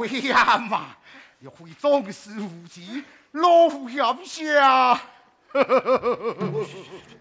对呀嘛，又会总是无忌，老险下。